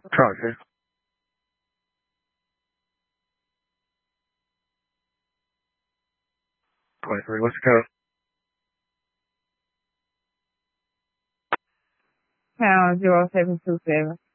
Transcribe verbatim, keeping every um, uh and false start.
Talk to twenty-three. What's the code? Pound zero seven two seven.